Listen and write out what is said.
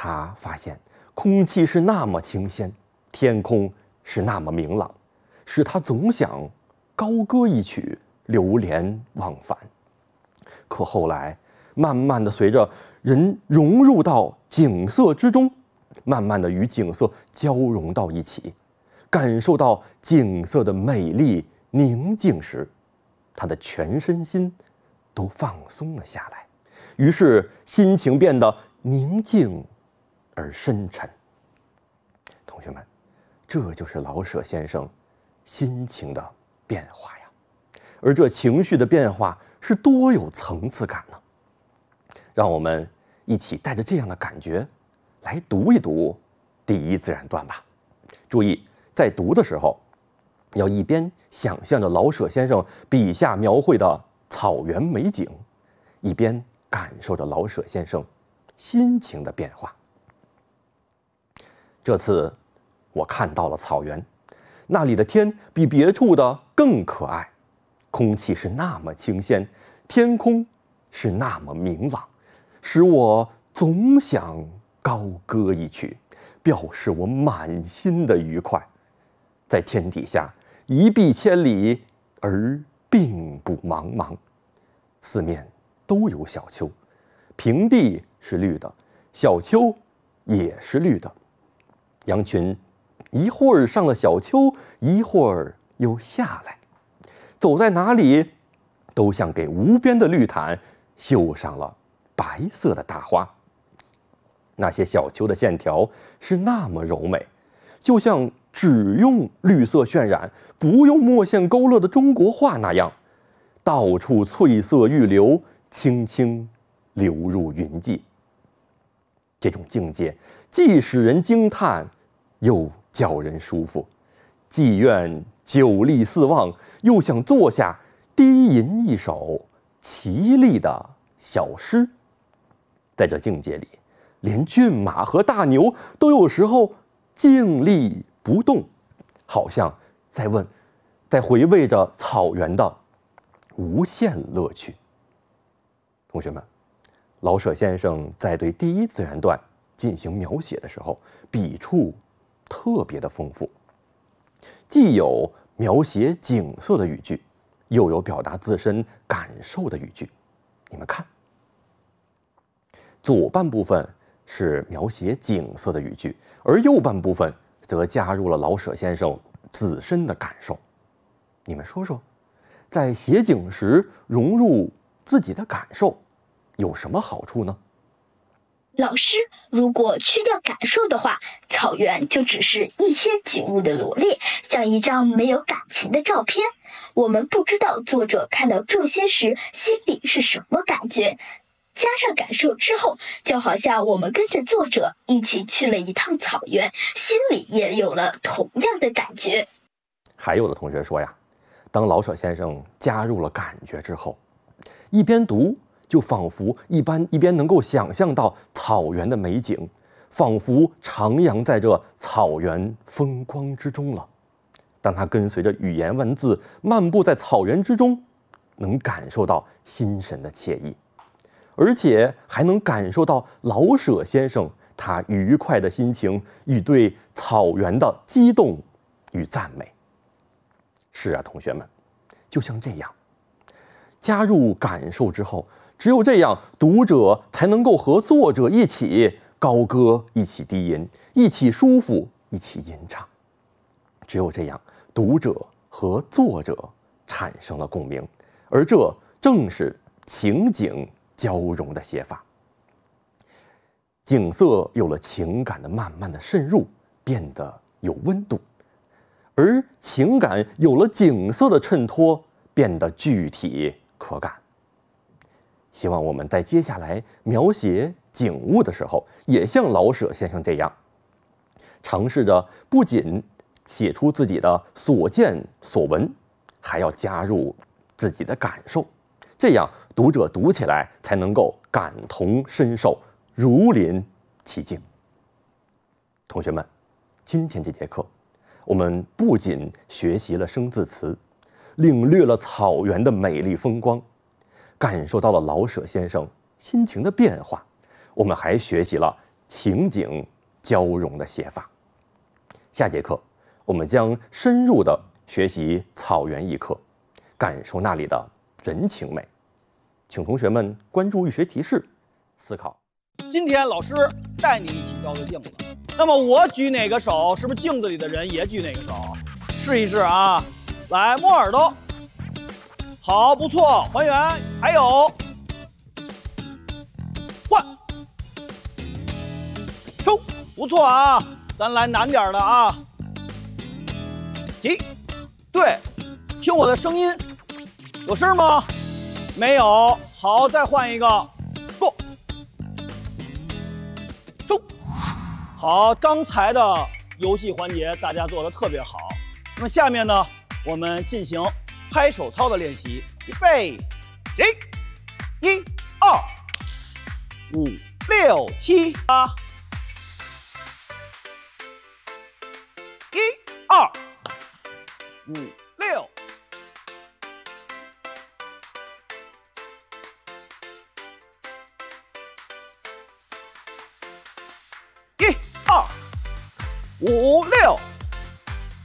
他发现空气是那么清鲜，天空是那么明朗，使他总想高歌一曲，流连忘返。可后来，慢慢的随着人融入到景色之中，慢慢的与景色交融到一起，感受到景色的美丽宁静时，他的全身心都放松了下来，于是心情变得宁静而深沉。同学们，这就是老舍先生心情的变化呀。而这情绪的变化是多有层次感呢？让我们一起带着这样的感觉来读一读第一自然段吧。注意，在读的时候要一边想象着老舍先生笔下描绘的草原美景，一边感受着老舍先生心情的变化。这次我看到了草原，那里的天比别处的更可爱，空气是那么清鲜，天空是那么明朗，使我总想高歌一曲，表示我满心的愉快。在天底下一碧千里，而并不茫茫，四面都有小丘，平地是绿的，小丘也是绿的。羊群一会儿上了小丘，一会儿又下来，走在哪里都像给无边的绿毯绣上了白色的大花。那些小丘的线条是那么柔美，就像只用绿色渲染，不用墨线勾勒的中国画那样，到处翠色欲流，轻轻流入云际。这种境界既使人惊叹，又叫人舒服，既愿久立四望，又想坐下低吟一首绮丽的小诗。在这境界里，连骏马和大牛都有时候静立不动，好像在回味着草原的无限乐趣。同学们，老舍先生在对第一自然段进行描写的时候，笔触特别的丰富，既有描写景色的语句，又有表达自身感受的语句。你们看，左半部分是描写景色的语句，而右半部分则加入了老舍先生自身的感受。你们说说，在写景时融入自己的感受有什么好处呢？ 老师，如果去掉感受的话，草原就只是一些景物的罗列，像一张没有感情的照片。我们不知道作者看到这些时心里是什么感觉。加上感受之后，就好像我们跟着作者一起去了一趟草原，心里也有了同样的感觉。 还有的同学说呀，当老舍先生加入了感觉之后，一边读就仿佛一边能够想象到草原的美景，仿佛徜徉在这草原风光之中了。当他跟随着语言文字漫步在草原之中，能感受到心神的惬意，而且还能感受到老舍先生他愉快的心情与对草原的激动与赞美。是啊，同学们，就像这样，加入感受之后，只有这样，读者才能够和作者一起高歌，一起低吟，一起舒服，一起吟唱。只有这样，读者和作者产生了共鸣，而这正是情景交融的写法。景色有了情感的慢慢的渗入，变得有温度，而情感有了景色的衬托，变得具体可感。希望我们在接下来描写景物的时候，也像老舍先生这样，尝试着不仅写出自己的所见所闻，还要加入自己的感受，这样读者读起来才能够感同身受，如临其境。同学们，今天这节课，我们不仅学习了生字词，领略了草原的美丽风光，感受到了老舍先生心情的变化，我们还学习了情景交融的写法。下节课我们将深入的学习草原一课，感受那里的人情美。请同学们关注育学提示，思考。 今天老师带你一起照照镜子，那么我举哪个手，是不是镜子里的人也举哪个手？试一试啊！来，摸耳朵。好，不错，还原。还有，换，收，不错啊！咱来难点的啊。急，对，听我的声音，有声吗？没有。好，再换一个，过，收。好，刚才的游戏环节大家做的特别好。那么下面呢，我们进行拍手操的练习。预备，起，1、2、5、6、7、8，1、2、5、6。1、2、5、6。